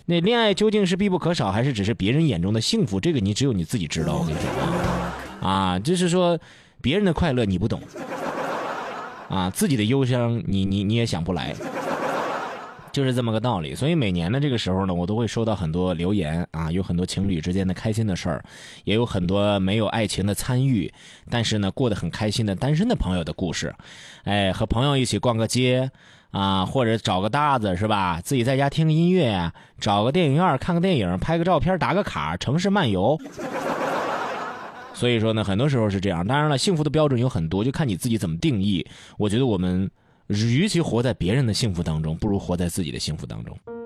那恋爱究竟是必不可少，还是只是别人眼中的幸福？这个你只有你自己知道。我跟你说啊，就是说别人的快乐你不懂啊，自己的忧伤你也想不来。就是这么个道理。所以每年的这个时候呢，我都会收到很多留言啊，有很多情侣之间的开心的事儿，也有很多没有爱情的参与，但是呢过得很开心的单身的朋友的故事。和朋友一起逛个街啊，或者找个搭子是吧，自己在家听个音乐啊，找个电影院看个电影，拍个照片，打个卡，城市漫游。所以说呢，很多时候是这样。当然了，幸福的标准有很多，就看你自己怎么定义。我觉得我们与其活在别人的幸福当中，不如活在自己的幸福当中。